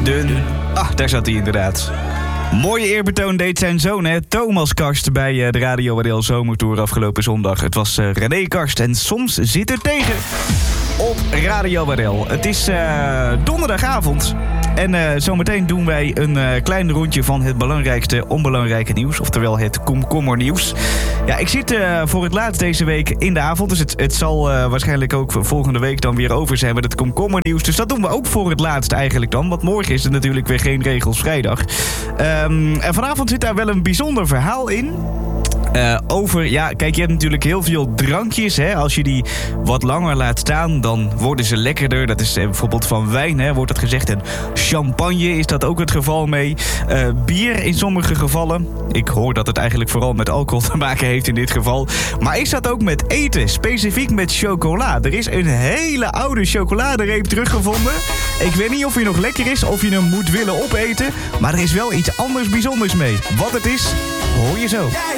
Daar zat hij inderdaad. Mooie eerbetoon deed zijn zoon, Thomas Karst, bij de Radio Waardeel Zomertour afgelopen zondag. Het was René Karst en Soms zit er tegen op Radio Waardeel. Het is donderdagavond. En zometeen doen wij een klein rondje van het belangrijkste onbelangrijke nieuws. Oftewel het komkommernieuws. Ja, ik zit voor het laatst deze week in de avond. Dus het zal waarschijnlijk ook volgende week dan weer over zijn met het komkommernieuws. Dus dat doen we ook voor het laatst eigenlijk dan. Want morgen is er natuurlijk weer geen regels vrijdag. En vanavond zit daar wel een bijzonder verhaal in. Kijk, je hebt natuurlijk heel veel drankjes. Hè? Als je die wat langer laat staan, dan worden ze lekkerder. Dat is bijvoorbeeld van wijn, wordt het gezegd. En champagne is dat ook het geval mee. Bier in sommige gevallen. Ik hoor dat het eigenlijk vooral met alcohol te maken heeft in dit geval. Maar is dat ook met eten? Specifiek met chocola. Er is een hele oude chocoladereep teruggevonden. Ik weet niet of hij nog lekker is, of je hem moet willen opeten. Maar er is wel iets anders bijzonders mee. Wat het is, hoor je zo.